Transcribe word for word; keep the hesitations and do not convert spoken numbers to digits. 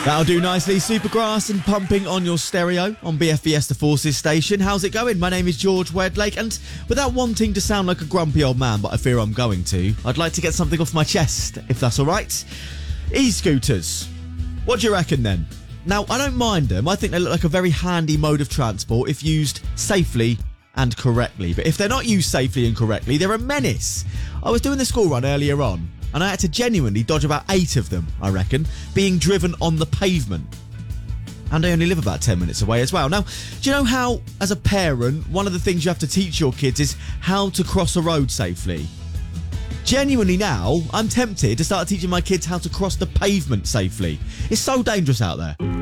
That'll do nicely. Supergrass and Pumping on your stereo on B F Fiesta Forces station. How's it going? My name is George Wedlake, and without wanting to sound like a grumpy old man, but I fear I'm going to, I'd like to get something off my chest, if that's all right. E-scooters. What do you reckon then? Now, I don't mind them. I think they look like a very handy mode of transport if used safely and correctly. But if they're not used safely and correctly, they're a menace. I was doing the school run earlier on, and I had to genuinely dodge about eight of them, I reckon, being driven on the pavement. And I only live about ten minutes away as well. Now, do you know how, as a parent, one of the things you have to teach your kids is how to cross a road safely? Genuinely now, I'm tempted to start teaching my kids how to cross the pavement safely. It's so dangerous out there.